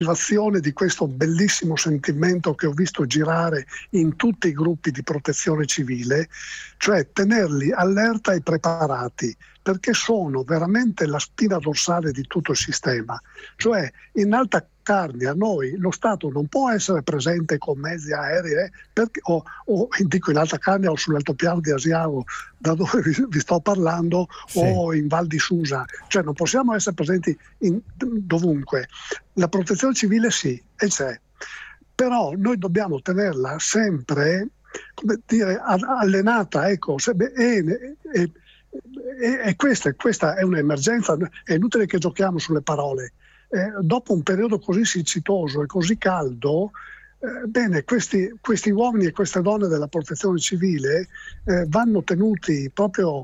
di questo bellissimo sentimento che ho visto girare in tutti i gruppi di protezione civile, cioè tenerli allerta e preparati, perché sono veramente la spina dorsale di tutto il sistema. Cioè in Alta Carnia noi, lo Stato non può essere presente con mezzi aerei, o dico in Alta Carnia o sull'altopiano di Asiago, da dove vi sto parlando, sì, o in Val di Susa, cioè non possiamo essere presenti dovunque. La protezione civile sì, e c'è, però noi dobbiamo tenerla sempre, come dire, allenata, ecco, e questa è un'emergenza, è inutile che giochiamo sulle parole. Dopo un periodo così siccitoso e così caldo, bene, questi uomini e queste donne della protezione civile vanno tenuti proprio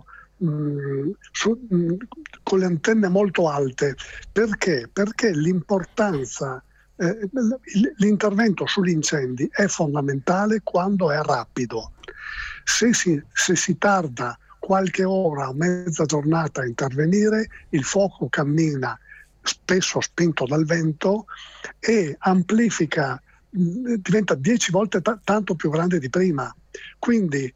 con le antenne molto alte. Perché? Perché l'importanza, l'intervento sugli incendi è fondamentale quando è rapido. Se si tarda qualche ora o mezza giornata a intervenire, il fuoco cammina, spesso spinto dal vento, e amplifica, diventa 10 volte tanto più grande di prima. Quindi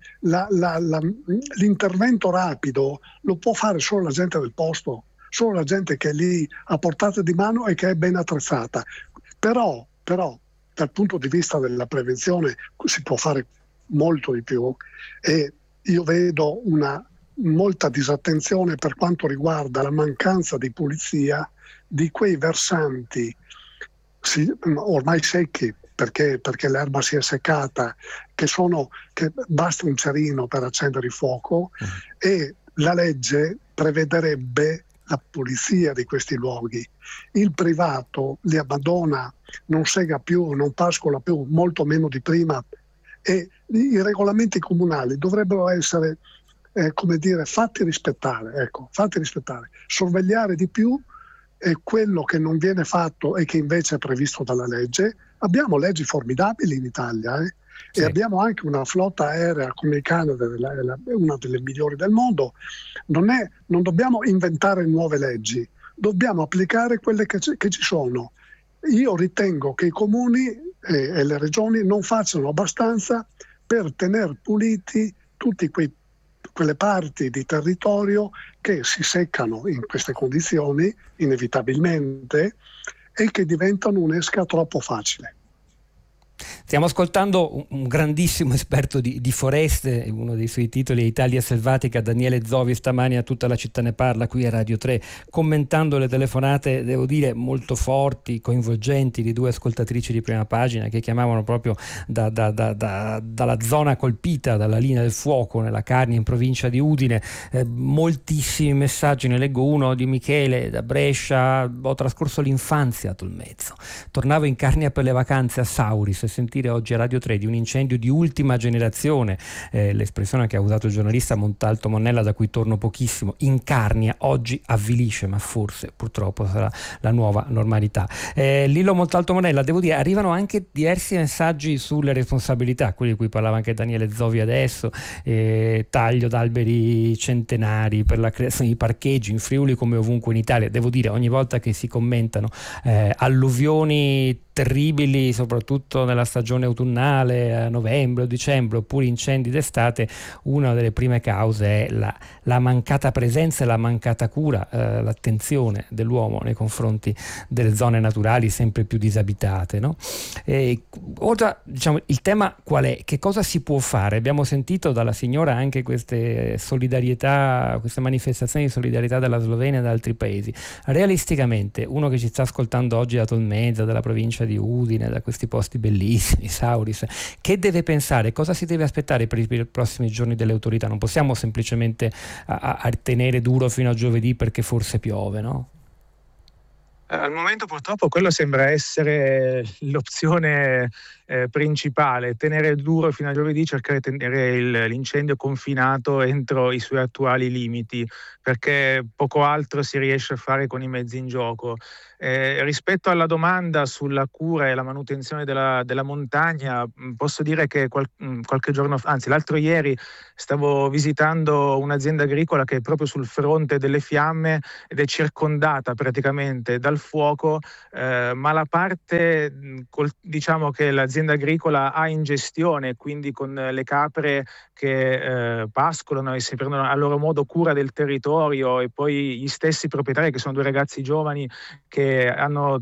l'intervento rapido lo può fare solo la gente del posto, solo la gente che è lì a portata di mano e che è ben attrezzata. Però dal punto di vista della prevenzione si può fare molto di più, e io vedo molta disattenzione per quanto riguarda la mancanza di pulizia di quei versanti ormai secchi, perché l'erba si è seccata, che basta un cerino per accendere il fuoco, e la legge prevederebbe la pulizia di questi luoghi. Il privato li abbandona, non sega più, non pascola più, molto meno di prima, e i regolamenti comunali dovrebbero essere fatti rispettare, sorvegliare di più quello che non viene fatto e che invece è previsto dalla legge. Abbiamo leggi formidabili in Italia, sì, e abbiamo anche una flotta aerea come il Canada, una delle migliori del mondo. Non dobbiamo inventare nuove leggi, dobbiamo applicare quelle che ci sono. Io ritengo che i comuni e le regioni non facciano abbastanza per tenere puliti tutti quelle parti di territorio che si seccano in queste condizioni inevitabilmente e che diventano un'esca troppo facile. Stiamo ascoltando un grandissimo esperto di foreste, uno dei suoi titoli è Italia selvatica, Daniele Zovi, stamani a Tutta la città ne parla qui a Radio 3, commentando le telefonate, devo dire, molto forti, coinvolgenti, di due ascoltatrici di Prima Pagina che chiamavano proprio dalla zona colpita dalla linea del fuoco nella Carnia, in provincia di Udine. Moltissimi messaggi, ne leggo uno di Michele da Brescia: ho trascorso l'infanzia a Tolmezzo, tornavo in Carnia per le vacanze a Sauris, sentire oggi a Radio 3 di un incendio di ultima generazione, l'espressione che ha usato il giornalista Montalto Monnella, da cui torno pochissimo, in Carnia, oggi avvilisce, ma forse purtroppo sarà la nuova normalità. Lillo Montalto Monnella, devo dire, arrivano anche diversi messaggi sulle responsabilità, quelli di cui parlava anche Daniele Zovi adesso, taglio d'alberi centenari per la creazione di parcheggi in Friuli come ovunque in Italia. Devo dire, ogni volta che si commentano alluvioni terribili, soprattutto nella stagione autunnale, a novembre o dicembre, oppure incendi d'estate, una delle prime cause è la mancata presenza e la mancata cura, l'attenzione dell'uomo nei confronti delle zone naturali sempre più disabitate, no? Ora, diciamo, il tema qual è? Che cosa si può fare? Abbiamo sentito dalla signora anche queste solidarietà, queste manifestazioni di solidarietà dalla Slovenia e da altri paesi. Realisticamente, uno che ci sta ascoltando oggi da Tolmezzo, dalla provincia di Udine, da questi posti bellissimi, Sauris, che deve pensare, cosa si deve aspettare per i prossimi giorni delle autorità? Non possiamo semplicemente a tenere duro fino a giovedì perché forse piove, no? Al momento purtroppo quello sembra essere l'opzione principale, tenere duro fino a giovedì, cercare di tenere l'incendio confinato entro i suoi attuali limiti, perché poco altro si riesce a fare con i mezzi in gioco. Rispetto alla domanda sulla cura e la manutenzione della montagna, posso dire che qualche giorno fa, anzi l'altro ieri, stavo visitando un'azienda agricola che è proprio sul fronte delle fiamme ed è circondata praticamente dal fuoco, ma la parte diciamo che l'azienda agricola ha in gestione, quindi con le capre che pascolano e si prendono a loro modo cura del territorio, e poi gli stessi proprietari, che sono due ragazzi giovani che hanno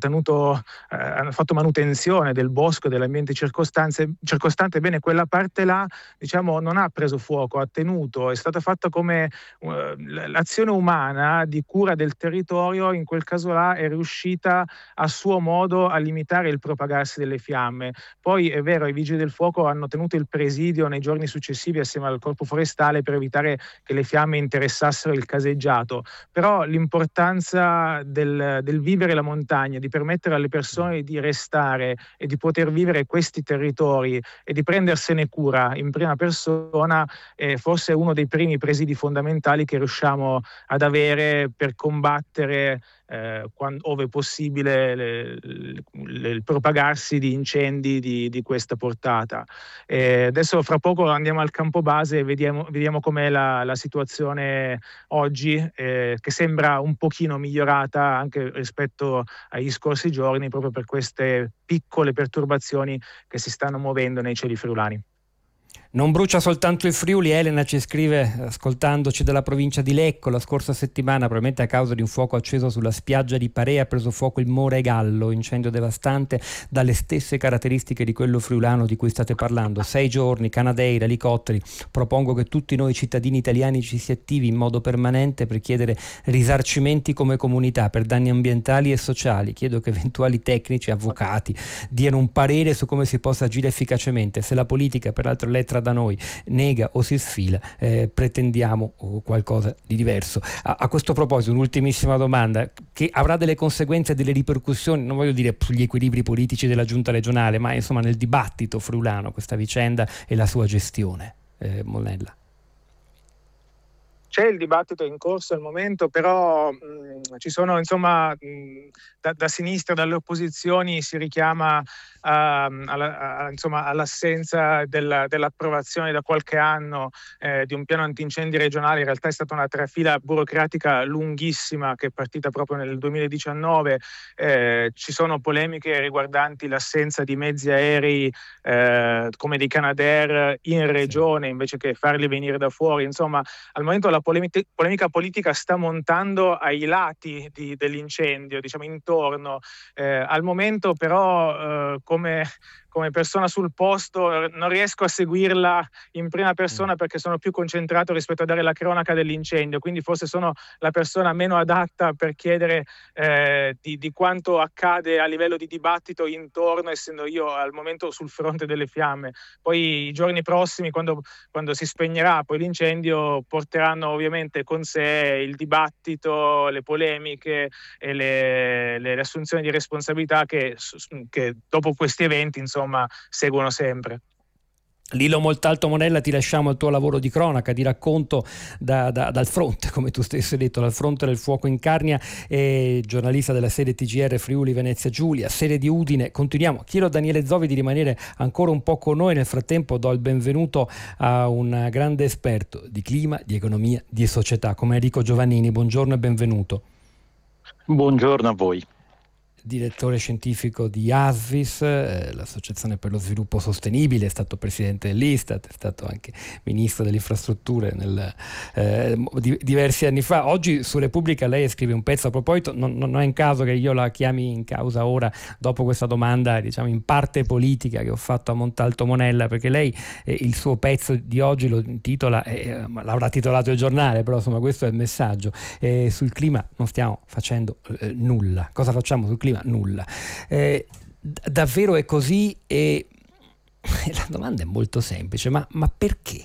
fatto manutenzione del bosco e dell'ambiente circostante. Bene, quella parte là, diciamo, non ha preso fuoco, ha tenuto, è stata fatta come l'azione umana di cura del territorio. In quel caso là è riuscita a suo modo a limitare il propagarsi delle fiamme. Poi è vero, i vigili del fuoco hanno tenuto il presidio nei giorni successivi assieme al corpo forestale per evitare che le fiamme interessassero il caseggiato, però l'importanza del vivere la montagna, di permettere alle persone di restare e di poter vivere questi territori e di prendersene cura in prima persona è forse uno dei primi presidi fondamentali che riusciamo ad avere per combattere ove possibile il propagarsi di incendi di questa portata. Adesso fra poco andiamo al campo base e vediamo com'è la situazione oggi, che sembra un pochino migliorata anche rispetto agli scorsi giorni, proprio per queste piccole perturbazioni che si stanno muovendo nei cieli friulani. Non brucia soltanto il Friuli. Elena ci scrive, ascoltandoci, dalla provincia di Lecco: la scorsa settimana, probabilmente a causa di un fuoco acceso sulla spiaggia di Parea, ha preso fuoco il More Gallo, incendio devastante dalle stesse caratteristiche di quello friulano di cui state parlando. 6 giorni, Canadair, elicotteri. Propongo che tutti noi cittadini italiani ci si attivi in modo permanente per chiedere risarcimenti come comunità per danni ambientali e sociali. Chiedo che eventuali tecnici, avvocati, diano un parere su come si possa agire efficacemente. Se la politica, peraltro eletta da noi, nega o si sfila, pretendiamo qualcosa di diverso. A questo proposito, un'ultimissima domanda che avrà delle conseguenze e delle ripercussioni, non voglio dire sugli equilibri politici della giunta regionale, ma insomma nel dibattito friulano, questa vicenda e la sua gestione. Monella. C'è il dibattito in corso al momento, però ci sono, insomma, da sinistra, dalle opposizioni si richiama all'assenza dell'approvazione da qualche anno di un piano antincendi regionale. In realtà è stata una trafila burocratica lunghissima che è partita proprio nel 2019. Ci sono polemiche riguardanti l'assenza di mezzi aerei come dei Canadair in regione, invece che farli venire da fuori. Insomma, al momento la polemica politica sta montando ai lati dell'incendio, diciamo intorno. Al momento però come persona sul posto non riesco a seguirla in prima persona, perché sono più concentrato rispetto a dare la cronaca dell'incendio, quindi forse sono la persona meno adatta per chiedere di quanto accade a livello di dibattito intorno, essendo io al momento sul fronte delle fiamme. Poi i giorni prossimi, quando si spegnerà poi l'incendio, porteranno ovviamente con sé il dibattito, le polemiche e le assunzioni di responsabilità che dopo questi eventi, insomma, seguono sempre. Lillo Moltalto Monella, ti lasciamo al tuo lavoro di cronaca, di racconto dal fronte, come tu stesso hai detto, dal fronte del fuoco in Carnia, giornalista della sede TGR Friuli Venezia Giulia, sede di Udine. Continuiamo. Chiedo a Daniele Zovi di rimanere ancora un po' con noi. Nel frattempo do il benvenuto a un grande esperto di clima, di economia, di società, come Enrico Giovannini. Buongiorno e benvenuto. Buongiorno a voi. Direttore scientifico di ASVIS, l'Associazione per lo Sviluppo Sostenibile, è stato presidente dell'Istat, è stato anche ministro delle infrastrutture diversi anni fa. Oggi su Repubblica lei scrive un pezzo a proposito, non è in caso che io la chiami in causa ora, dopo questa domanda, diciamo, in parte politica che ho fatto a Montalto Monella, perché lei il suo pezzo di oggi lo intitola, l'avrà titolato il giornale, però insomma questo è il messaggio, sul clima non stiamo facendo nulla. Cosa facciamo sul clima? Nulla. Davvero è così? E la domanda è molto semplice, ma perché?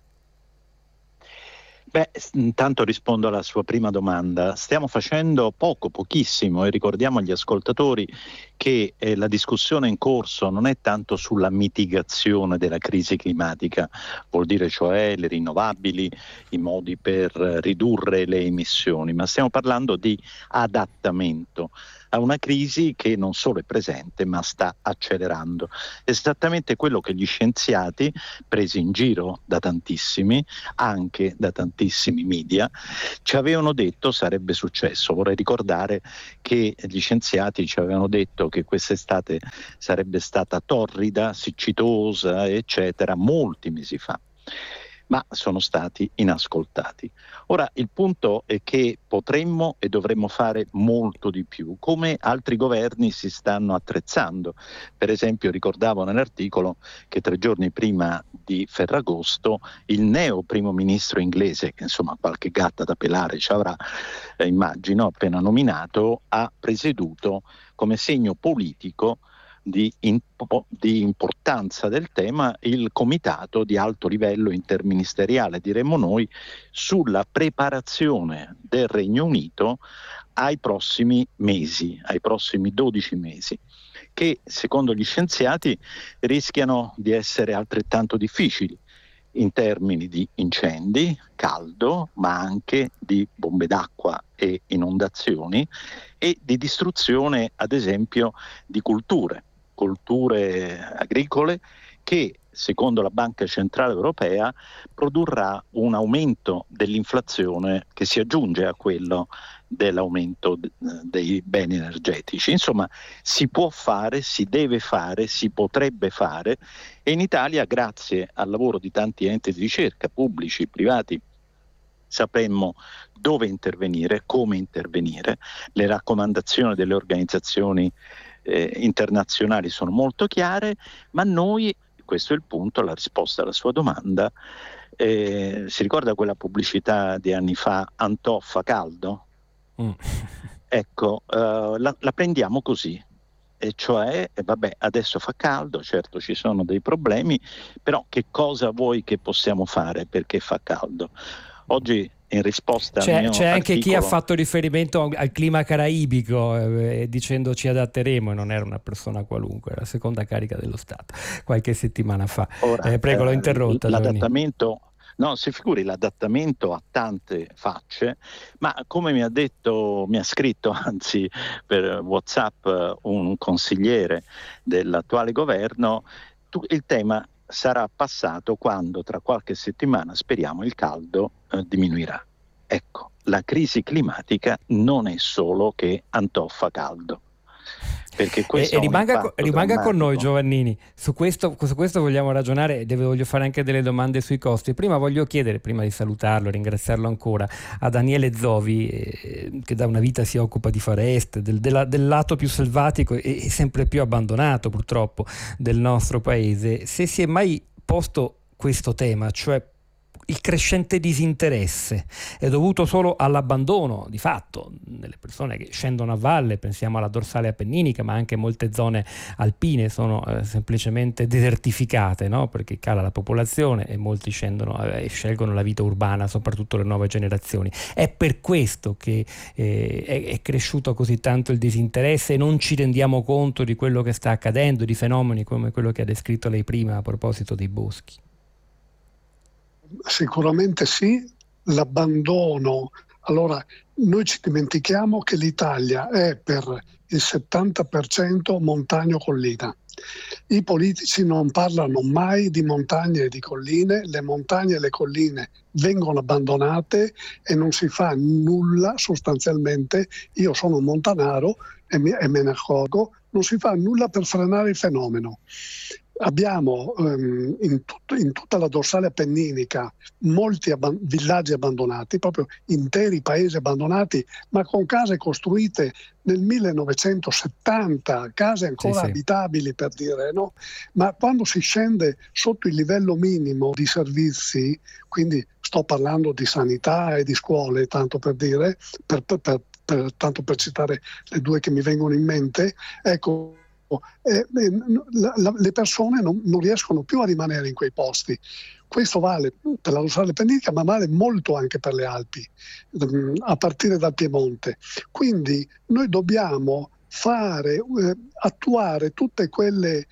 Beh, intanto rispondo alla sua prima domanda. Stiamo facendo pochissimo, e ricordiamo agli ascoltatori che la discussione in corso non è tanto sulla mitigazione della crisi climatica, vuol dire cioè le rinnovabili, i modi per ridurre le emissioni, ma stiamo parlando di adattamento. a una crisi che non solo è presente ma sta accelerando. Esattamente quello che gli scienziati, presi in giro da tantissimi, anche da tantissimi media, ci avevano detto sarebbe successo. Vorrei ricordare che gli scienziati ci avevano detto che quest'estate sarebbe stata torrida, siccitosa, eccetera, molti mesi fa, ma sono stati inascoltati. Ora il punto è che potremmo e dovremmo fare molto di più, come altri governi si stanno attrezzando. Per esempio ricordavo nell'articolo che 3 giorni prima di Ferragosto il neo primo ministro inglese, che insomma qualche gatta da pelare ci avrà, immagino, appena nominato, ha presieduto come segno politico di importanza del tema il comitato di alto livello interministeriale, diremmo noi, sulla preparazione del Regno Unito ai prossimi mesi, ai prossimi 12 mesi, che secondo gli scienziati rischiano di essere altrettanto difficili in termini di incendi, caldo, ma anche di bombe d'acqua e inondazioni e di distruzione, ad esempio, di culture agricole che, secondo la Banca Centrale Europea, produrrà un aumento dell'inflazione che si aggiunge a quello dell'aumento dei beni energetici. Insomma, si può fare, si deve fare, si potrebbe fare, e in Italia, grazie al lavoro di tanti enti di ricerca, pubblici, privati, sapremmo dove intervenire, come intervenire. Le raccomandazioni delle organizzazioni internazionali sono molto chiare, ma noi, questo è il punto, la risposta alla sua domanda, si ricorda quella pubblicità di anni fa, Antò fa caldo? Ecco, la prendiamo così, e cioè, vabbè, adesso fa caldo, certo ci sono dei problemi, però che cosa vuoi che possiamo fare perché fa caldo? Oggi in risposta al mio c'è anche articolo, chi ha fatto riferimento al clima caraibico dicendo ci adatteremo, e non era una persona qualunque, era la seconda carica dello Stato qualche settimana fa. Ora, Prego, l'ho interrotta. L'adattamento, no, si figuri, l'adattamento ha tante facce, ma come mi ha scritto anzi per WhatsApp un consigliere dell'attuale governo, il tema sarà passato quando tra qualche settimana, speriamo, il caldo diminuirà. Ecco, la crisi climatica non è solo che Antò fa caldo. Perché questo rimanga con noi, Giovannini, su questo vogliamo ragionare e voglio fare anche delle domande sui costi. Prima voglio chiedere, prima di salutarlo, ringraziarlo ancora, a Daniele Zovi, che da una vita si occupa di foreste, del lato più selvatico e sempre più abbandonato purtroppo del nostro paese, se si è mai posto questo tema, cioè il crescente disinteresse è dovuto solo all'abbandono di fatto delle persone che scendono a valle, pensiamo alla dorsale appenninica, ma anche molte zone alpine sono semplicemente desertificate, no? Perché cala la popolazione e molti scendono e scelgono la vita urbana, soprattutto le nuove generazioni. È per questo che è cresciuto così tanto il disinteresse e non ci rendiamo conto di quello che sta accadendo, di fenomeni come quello che ha descritto lei prima a proposito dei boschi. Sicuramente sì, l'abbandono. Allora, noi ci dimentichiamo che l'Italia è per il 70% montagno-collina. I politici non parlano mai di montagne e di colline, le montagne e le colline vengono abbandonate e non si fa nulla sostanzialmente. Io sono un montanaro e me ne accorgo, non si fa nulla per frenare il fenomeno. Abbiamo in tutta la dorsale appenninica molti villaggi abbandonati, proprio interi paesi abbandonati, ma con case costruite nel 1970, case ancora abitabili per dire, no? Ma quando si scende sotto il livello minimo di servizi, quindi sto parlando di sanità e di scuole, tanto per dire, tanto per citare le due che mi vengono in mente, ecco, le persone non riescono più a rimanere in quei posti. Questo vale per la dorsale appenninica, ma vale molto anche per le Alpi, a partire dal Piemonte. Quindi noi dobbiamo attuare tutte quelle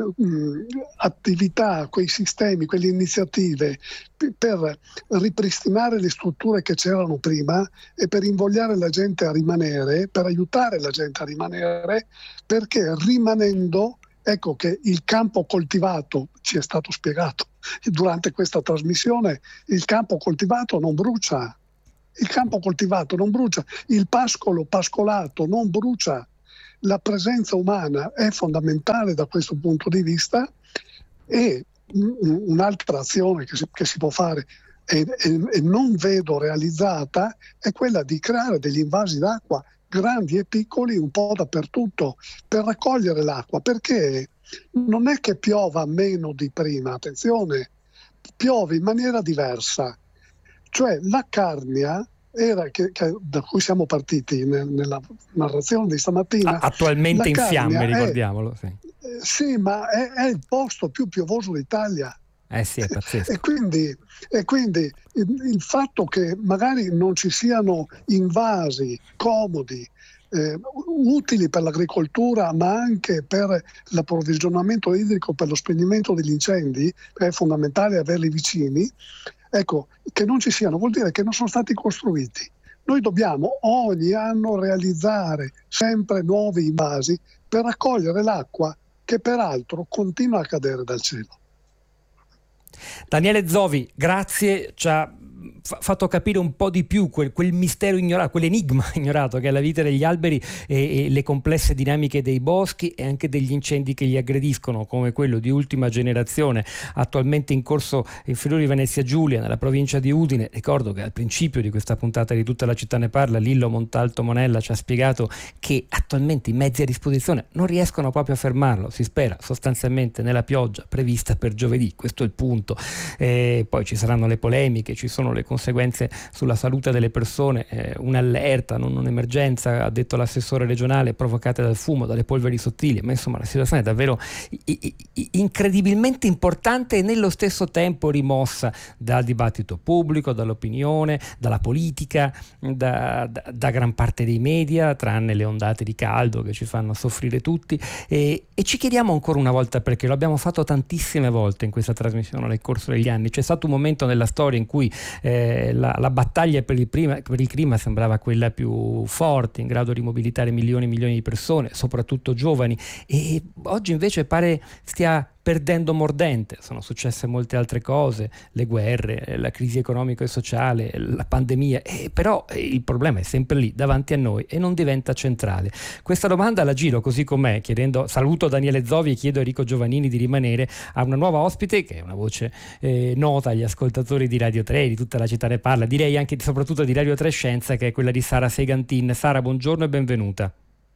attività, quei sistemi, quelle iniziative per ripristinare le strutture che c'erano prima e per invogliare la gente a rimanere, per aiutare la gente a rimanere, perché rimanendo, ecco che il campo coltivato, ci è stato spiegato durante questa trasmissione, il campo coltivato non brucia. Il campo coltivato non brucia, il pascolo pascolato non brucia. La presenza umana è fondamentale da questo punto di vista, e un'altra azione che si può fare e non vedo realizzata è quella di creare degli invasi d'acqua grandi e piccoli un po' dappertutto per raccogliere l'acqua, perché non è che piova meno di prima, attenzione, piove in maniera diversa. Cioè la Carnia da cui siamo partiti nella narrazione di stamattina, attualmente in fiamme, ricordiamolo. Sì, ma è il posto più piovoso d'Italia. Sì, è pazzesco. E quindi il fatto che magari non ci siano invasi comodi, utili per l'agricoltura, ma anche per l'approvvigionamento idrico, per lo spegnimento degli incendi, è fondamentale averli vicini. Ecco, che non ci siano vuol dire che non sono stati costruiti. Noi dobbiamo ogni anno realizzare sempre nuovi invasi per raccogliere l'acqua che peraltro continua a cadere dal cielo. Daniele Zovi, grazie, ci ha fatto capire un po' di più quel mistero ignorato, quell'enigma ignorato che è la vita degli alberi e le complesse dinamiche dei boschi e anche degli incendi che li aggrediscono, come quello di ultima generazione attualmente in corso in Friuli Venezia Giulia, nella provincia di Udine. Ricordo che al principio di questa puntata di Tutta la città ne parla, Lillo Montalto Monella ci ha spiegato che attualmente i mezzi a disposizione non riescono proprio a fermarlo, si spera sostanzialmente nella pioggia prevista per giovedì, questo è il punto. Poi ci saranno le polemiche, ci sono le conseguenze sulla salute delle persone, un'allerta, non un'emergenza, ha detto l'assessore regionale, provocate dal fumo, dalle polveri sottili, ma insomma la situazione è davvero incredibilmente importante e nello stesso tempo rimossa dal dibattito pubblico, dall'opinione, dalla politica, da gran parte dei media, tranne le ondate di caldo che ci fanno soffrire tutti, e ci chiediamo ancora una volta perché. Lo abbiamo fatto tantissime volte in questa trasmissione nel corso degli anni. C'è stato un momento nella storia in cui la battaglia per il clima sembrava quella più forte, in grado di mobilitare milioni e milioni di persone, soprattutto giovani, e oggi invece pare stia perdendo mordente. Sono successe molte altre cose, le guerre, la crisi economica e sociale, la pandemia, però il problema è sempre lì davanti a noi e non diventa centrale. Questa domanda la giro così com'è, saluto Daniele Zovi e chiedo a Enrico Giovannini di rimanere, a una nuova ospite che è una voce nota agli ascoltatori di Radio 3, di Tutta la città ne parla, direi anche soprattutto di Radio 3 Scienza, che è quella di Sara Segantin. Sara, buongiorno e benvenuta.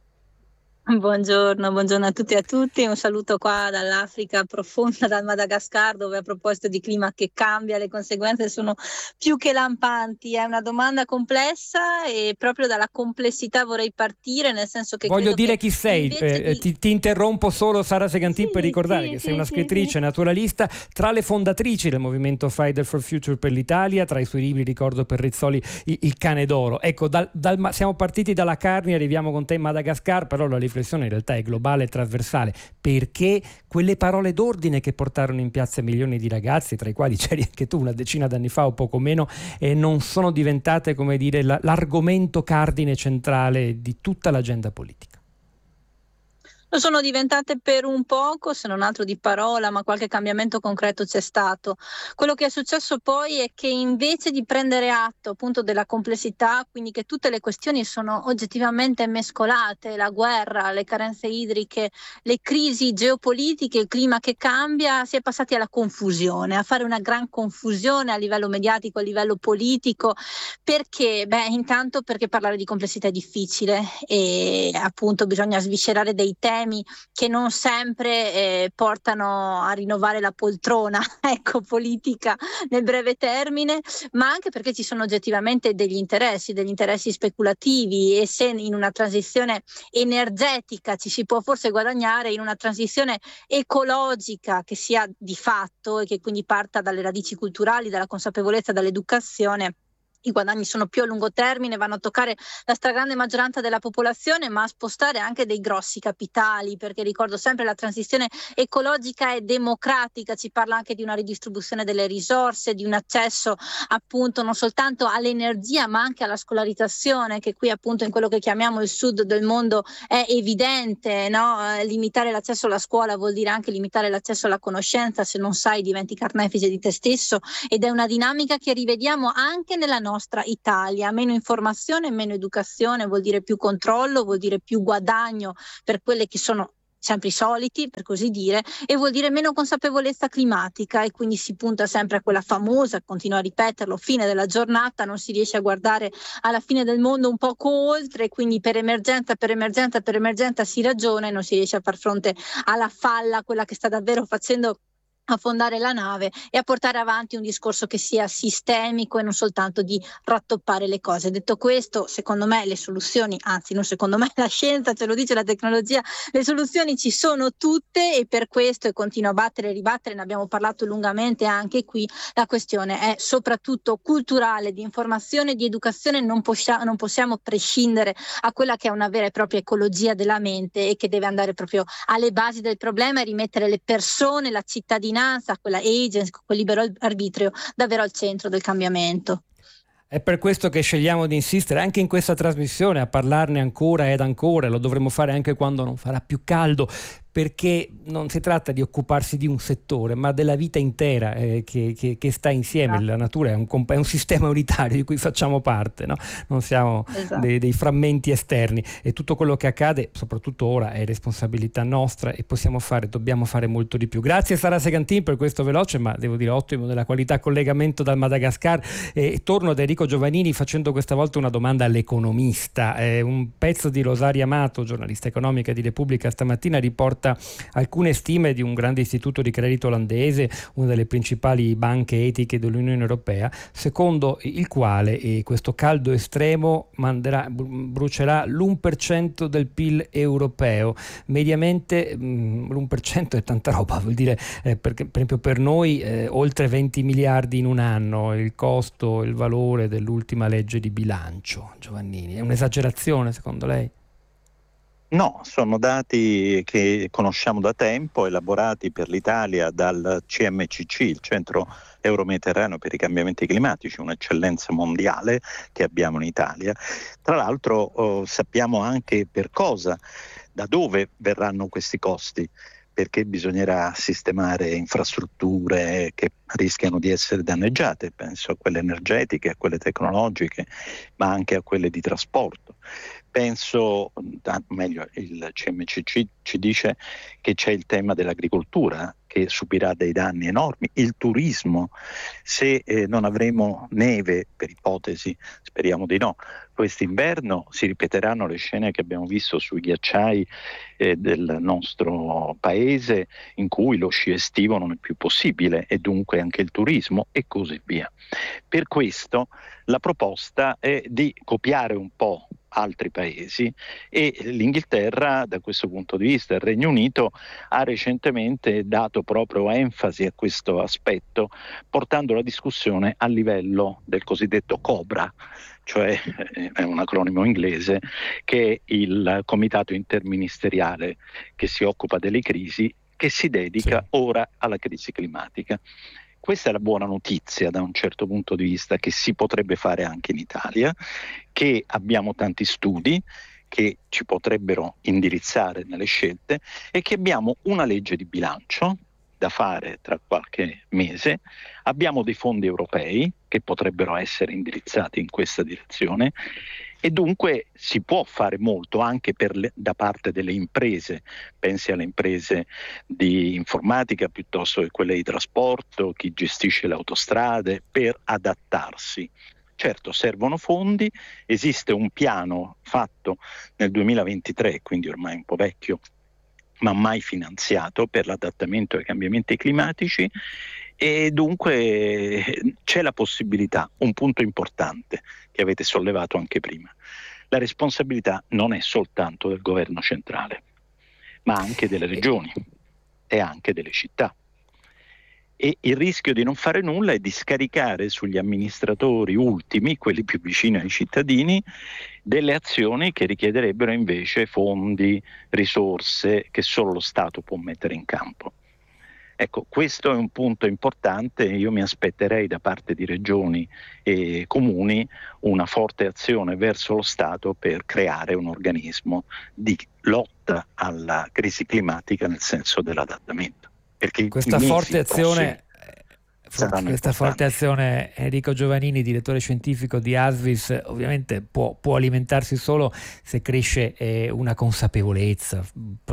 Buongiorno a tutti e a tutti, un saluto qua dall'Africa profonda, dal Madagascar, dove a proposito di clima che cambia le conseguenze sono più che lampanti. È una domanda complessa e proprio dalla complessità vorrei partire, nel senso che voglio dire chi sei, ti interrompo solo Sara Segantin per ricordare che sei una scrittrice naturalista, tra le fondatrici del movimento Friday for Future per l'Italia, tra i suoi libri ricordo per Rizzoli Il cane d'oro. Ecco, siamo partiti dalla Carnia, arriviamo con te in Madagascar, però la riflessione in realtà è globale e trasversale, perché quelle parole d'ordine che portarono in piazza milioni di ragazzi, tra i quali c'eri anche tu una decina d'anni fa o poco meno, non sono diventate, come dire, l'argomento cardine centrale di tutta l'agenda politica? Lo sono diventate per un poco, se non altro di parola, ma qualche cambiamento concreto c'è stato. Quello che è successo poi è che invece di prendere atto appunto della complessità, quindi che tutte le questioni sono oggettivamente mescolate, la guerra, le carenze idriche, le crisi geopolitiche, il clima che cambia, si è passati alla confusione, a fare una gran confusione a livello mediatico, a livello politico. Perché? Intanto perché parlare di complessità è difficile e appunto bisogna sviscerare dei temi che non sempre portano a rinnovare la poltrona politica nel breve termine, ma anche perché ci sono oggettivamente degli interessi speculativi, e se in una transizione energetica ci si può forse guadagnare, in una transizione ecologica che sia di fatto e che quindi parta dalle radici culturali, dalla consapevolezza, dall'educazione, i guadagni sono più a lungo termine, vanno a toccare la stragrande maggioranza della popolazione, ma a spostare anche dei grossi capitali, perché ricordo sempre la transizione ecologica e democratica, ci parla anche di una ridistribuzione delle risorse, di un accesso appunto non soltanto all'energia ma anche alla scolarizzazione, che qui appunto in quello che chiamiamo il sud del mondo è evidente, no? Limitare l'accesso alla scuola vuol dire anche limitare l'accesso alla conoscenza, se non sai diventi carnefice di te stesso, ed è una dinamica che rivediamo anche nella nostra Italia. Meno informazione, meno educazione vuol dire più controllo, vuol dire più guadagno per quelle che sono sempre i soliti, per così dire, e vuol dire meno consapevolezza climatica, e quindi si punta sempre a quella famosa, continuo a ripeterlo, fine della giornata, non si riesce a guardare alla fine del mondo un poco oltre, quindi per emergenza si ragiona e non si riesce a far fronte alla falla, quella che sta davvero facendo affondare la nave, e a portare avanti un discorso che sia sistemico e non soltanto di rattoppare le cose. Detto questo, secondo me le soluzioni, anzi non secondo me, la scienza ce lo dice, la tecnologia, le soluzioni ci sono tutte, e per questo, e continuo a battere e ribattere, ne abbiamo parlato lungamente anche qui, la questione è soprattutto culturale, di informazione, di educazione. Non possiamo prescindere a quella che è una vera e propria ecologia della mente, e che deve andare proprio alle basi del problema e rimettere le persone, la cittadinanza, quella agency, quel libero arbitrio davvero al centro del cambiamento. È per questo che scegliamo di insistere anche in questa trasmissione a parlarne ancora ed ancora. Lo dovremo fare anche quando non farà più caldo, perché non si tratta di occuparsi di un settore, ma della vita intera che sta insieme. La natura è un sistema unitario di cui facciamo parte, no? Non siamo dei frammenti esterni, e tutto quello che accade, soprattutto ora, è responsabilità nostra, e dobbiamo fare molto di più. Grazie Sara Segantin per questo veloce, ma devo dire ottimo, della qualità, collegamento dal Madagascar. Torno ad Enrico Giovannini facendo questa volta una domanda all'economista. Un pezzo di Rosaria Amato, giornalista economica di Repubblica, stamattina riporta alcune stime di un grande istituto di credito olandese, una delle principali banche etiche dell'Unione Europea, secondo il quale questo caldo estremo brucerà l'1% del PIL europeo. Mediamente l'1% è tanta roba, vuol dire perché per esempio per noi oltre 20 miliardi in un anno il costo, il valore dell'ultima legge di bilancio. Giovannini, è un'esagerazione secondo lei? No, sono dati che conosciamo da tempo, elaborati per l'Italia dal CMCC, il Centro Euromediterraneo per i cambiamenti climatici, un'eccellenza mondiale che abbiamo in Italia. Tra l'altro sappiamo anche per cosa, da dove verranno questi costi, perché bisognerà sistemare infrastrutture che rischiano di essere danneggiate, penso a quelle energetiche, a quelle tecnologiche, ma anche a quelle di trasporto. Penso, meglio, il CMCC ci dice che c'è il tema dell'agricoltura che subirà dei danni enormi, il turismo, se non avremo neve, per ipotesi, speriamo di no, quest'inverno si ripeteranno le scene che abbiamo visto sui ghiacciai del nostro paese, in cui lo sci estivo non è più possibile, e dunque anche il turismo e così via. Per questo la proposta è di copiare un po' altri paesi, e l'Inghilterra, da questo punto di vista, il Regno Unito, ha recentemente dato proprio enfasi a questo aspetto, portando la discussione a livello del cosiddetto COBRA, cioè è un acronimo inglese, che è il comitato interministeriale che si occupa delle crisi, che si dedica ora alla crisi climatica. Questa è la buona notizia da un certo punto di vista, che si potrebbe fare anche in Italia, che abbiamo tanti studi che ci potrebbero indirizzare nelle scelte, e che abbiamo una legge di bilancio da fare tra qualche mese, abbiamo dei fondi europei che potrebbero essere indirizzati in questa direzione, e dunque si può fare molto anche da parte delle imprese. Pensi alle imprese di informatica piuttosto che quelle di trasporto, chi gestisce le autostrade, per adattarsi. Certo, servono fondi, esiste un piano fatto nel 2023, quindi ormai un po' vecchio, ma mai finanziato, per l'adattamento ai cambiamenti climatici, e dunque c'è la possibilità, un punto importante che avete sollevato anche prima. La responsabilità non è soltanto del governo centrale, ma anche delle regioni e anche delle città. E il rischio di non fare nulla è di scaricare sugli amministratori ultimi, quelli più vicini ai cittadini, delle azioni che richiederebbero invece fondi, risorse che solo lo Stato può mettere in campo. Ecco, questo è un punto importante. Io mi aspetterei da parte di regioni e comuni una forte azione verso lo Stato per creare un organismo di lotta alla crisi climatica nel senso dell'adattamento. Perché questa forte azione, Enrico Giovannini, direttore scientifico di ASVIS, ovviamente può alimentarsi solo se cresce una consapevolezza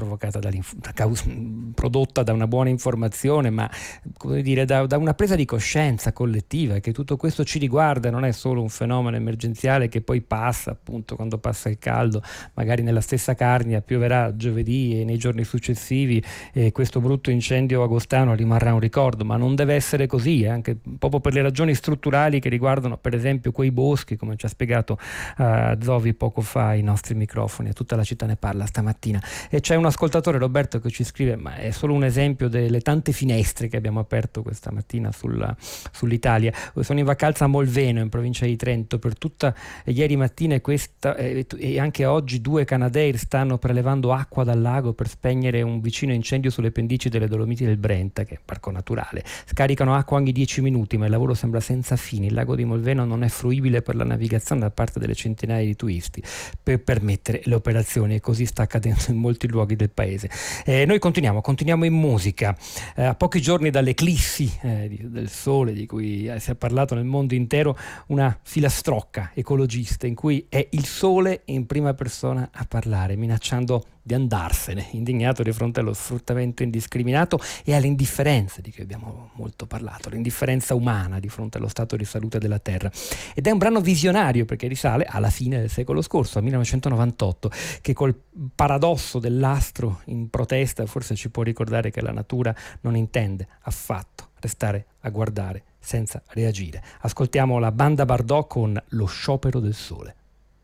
prodotta da una buona informazione, ma come dire, da una presa di coscienza collettiva che tutto questo ci riguarda, non è solo un fenomeno emergenziale che poi passa, appunto, quando passa il caldo, magari nella stessa Carnia pioverà giovedì e nei giorni successivi questo brutto incendio agostano rimarrà un ricordo, ma non deve essere così, anche proprio per le ragioni strutturali che riguardano per esempio quei boschi, come ci ha spiegato Zovi poco fa ai nostri microfoni. A tutta la città ne parla stamattina. E c'è un ascoltatore, Roberto, che ci scrive: ma è solo un esempio delle tante finestre che abbiamo aperto questa mattina sull'Italia. Sono in vacanza a Molveno, in provincia di Trento, per tutta ieri mattina e anche oggi 2 Canadair stanno prelevando acqua dal lago per spegnere un vicino incendio sulle pendici delle Dolomiti del Brenta, che è un parco naturale. Scaricano acqua ogni 10 minuti, ma il lavoro sembra senza fine. Il lago di Molveno non è fruibile per la navigazione da parte delle centinaia di turisti per permettere le operazioni, e così sta accadendo in molti luoghi del paese. Noi continuiamo in musica. A pochi giorni dall'eclissi del sole di cui si è parlato nel mondo intero, una filastrocca ecologista in cui è il sole in prima persona a parlare, minacciando di andarsene, indignato di fronte allo sfruttamento indiscriminato e all'indifferenza di cui abbiamo molto parlato, l'indifferenza umana di fronte allo stato di salute della Terra. Ed è un brano visionario perché risale alla fine del secolo scorso, al 1998, che col paradosso dell'astro in protesta forse ci può ricordare che la natura non intende affatto restare a guardare senza reagire. Ascoltiamo la banda Bardot con Lo sciopero del sole.